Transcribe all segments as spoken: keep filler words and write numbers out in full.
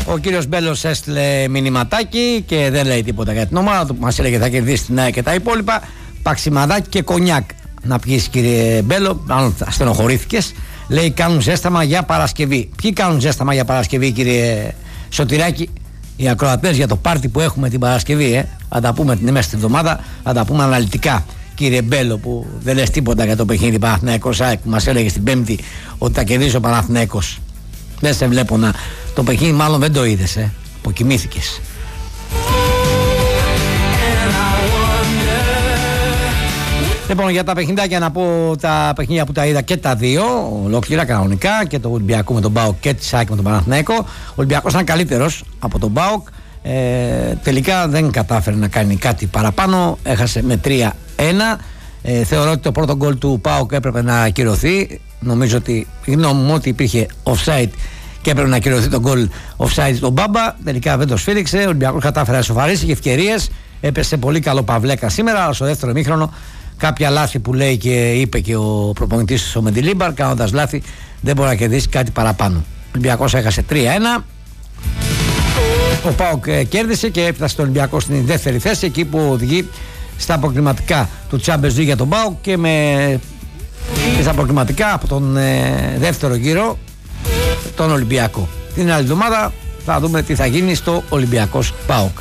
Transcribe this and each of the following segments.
Ο κύριος Μπέλος έστειλε μηνυματάκι και δεν λέει τίποτα για την ομάδα του. Μας έλεγε θα κερδίσει την ΑΕΚ και τα υπόλοιπα. Παξιμαδάκι και κονιάκ να πιείς, κύριε Μπέλο. Αν στενοχωρήθηκες. Λέει κάνουν ζέσταμα για Παρασκευή. Ποιοι κάνουν ζέσταμα για Παρασκευή, κύριε Σωτηράκη? Οι ακροατές για το πάρτι που έχουμε την Παρασκευή. Ε. Θα τα πούμε την μέσα στη εβδομάδα. Θα τα πούμε αναλυτικά, κύριε Μπέλο, που δεν λες τίποτα για το παιχνίδι Παναθηναϊκός ΑΕΚ που μας έλεγε την Πέμπτη ότι θα κερδίσει ο Παναθηναϊκός. Δεν σε βλέπω να. Το παιχνίδι μάλλον δεν το είδες, ε. Αποκοιμήθηκες. Λοιπόν, για τα παιχνιδάκια να πω τα παιχνίδια που τα είδα και τα δύο, ολόκληρα κανονικά, και το Ολυμπιακό με τον ΠΑΟΚ και τη ΣΑΚ με τον Παναθηναϊκό. Ο Ολυμπιακός ήταν καλύτερος από τον ΠΑΟΚ. Ε, τελικά δεν κατάφερε να κάνει κάτι παραπάνω. Έχασε με τρία ένα. Ε, θεωρώ ότι το πρώτο γκολ του ΠΑΟΚ έπρεπε να ακυρωθεί. Νομίζω ότι, γνώμη μου, ότι υπήρχε offside και έπρεπε να ακυρωθεί το γκολ offside στον Μπάμπα. Τελικά δεν το σφύριξε. Ο Ολυμπιακός κατάφερε να σοφαρίσει και ευκαιρίες. Έπεσε πολύ καλό Παυλέκα σήμερα, αλλά στο δεύτερο ημίχρονο κάποια λάθη που λέει και είπε και ο προπονητής ο Μεντιλίμπαρ, κάνοντας λάθη δεν μπορεί να κερδίσει κάτι παραπάνω. Ο Ολυμπιακός έχασε τρία ένα. Ο ΠΑΟΚ κέρδισε και έφτασε τον Ολυμπιακό στην δεύτερη θέση, εκεί που οδηγεί στα αποκριματικά του Champions League για τον ΠΑΟΚ και με και στα αποκριματικά από τον ε, δεύτερο γύρο τον Ολυμπιακό. Την άλλη εβδομάδα θα δούμε τι θα γίνει στο Ολυμπιακός ΠΑΟΚ.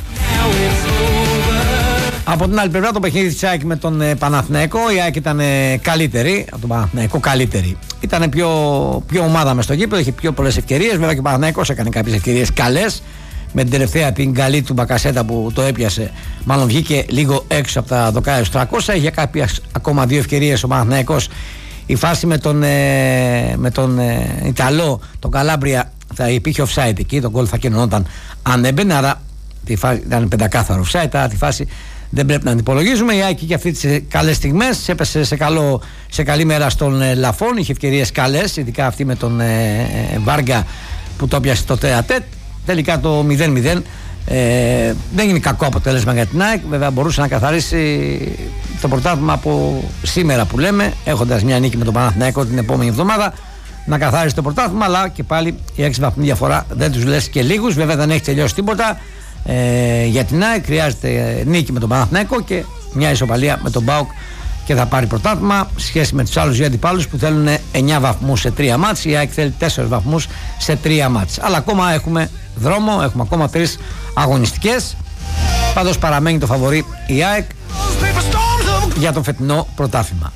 Από την άλλη πλευρά το παιχνίδι της ΑΕΚ με τον ε, Παναθηναϊκό, η ΑΕΚ ήταν ε, καλύτερη από τον Παναθηναϊκό, καλύτερη. Ήταν πιο, πιο ομάδα μες στο γήπεδο, είχε πιο πολλές ευκαιρίες. Βέβαια και ο Παναθηναϊκός έκανε κάποιες ευκαιρίες καλές. Με την τελευταία την καλή του Μπακασέτα που το έπιασε, μάλλον βγήκε λίγο έξω από τα δοκάρια του τριακόσια. Είχε κάποιες ακόμα δύο ευκαιρίες ο Παναθηναϊκός. Η φάση με τον, ε, με τον ε, Ιταλό, τον Καλάμπρια, θα υπήρχε offside εκεί, τον γκολ θα κοινωνόταν αν έμπαινε, άρα τη φάση, ήταν πεντακάθαρο offside, άρα τη φάση δεν πρέπει να την υπολογίζουμε. Η Άκη και αυτή τις καλές στιγμές έπεσε σε, καλό, σε καλή μέρα στον ε, Λαφών, είχε ευκαιρίες καλές, ειδικά αυτή με τον ε, ε, Βάργα που το έπιασε το τέατέτ. Τελικά το μηδέν μηδέν ε, δεν είναι κακό αποτέλεσμα για την ΑΕΚ. Βέβαια μπορούσε να καθαρίσει το πρωτάθλημα από σήμερα που λέμε, έχοντας μια νίκη με τον Παναθηναϊκό την επόμενη εβδομάδα, να καθαρίσει το πρωτάθλημα, αλλά και πάλι η έξι βαθμοί διαφορά δεν τους λες και λίγους. Βέβαια δεν έχει τελειώσει τίποτα ε, για την ΑΕΚ. Χρειάζεται νίκη με τον Παναθηναϊκό και μια ισοπαλία με τον ΠΑΟΚ και θα πάρει πρωτάθλημα. Σχέση με τους άλλους δύο αντιπάλους που θέλουν εννιά βαθμούς σε τρία μάτς, η ΑΕΚ θέλει τέσσερις βαθμούς σε τρία μάτς. Αλλά ακόμα έχουμε δρόμο, έχουμε ακόμα τρεις αγωνιστικές. Πάντως παραμένει το φαβορί η ΑΕΚ για το φετινό πρωτάθλημα.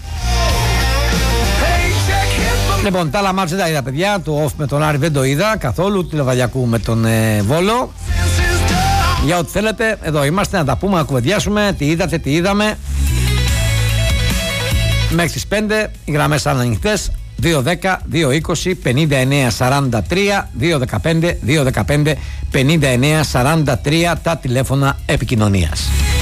Λοιπόν, τα άλλα μάτς δεν τα είδα, παιδιά. Το off με τον Άρη δεν το είδα καθόλου. Του Λεβαδιακού με τον ε, Βόλο. Για ό,τι θέλετε, εδώ είμαστε να τα πούμε, να κουβεντιάσουμε. Τι είδατε, τι είδαμε. Μέχρι τις πέντε οι γραμμές ήταν ανοιχτές. δύο δέκα, δύο είκοσι, πενήντα εννέα σαράντα τρία, δύο δεκαπέντε, δύο δεκαπέντε, πενήντα εννέα σαράντα τρία τα τηλέφωνα επικοινωνίας.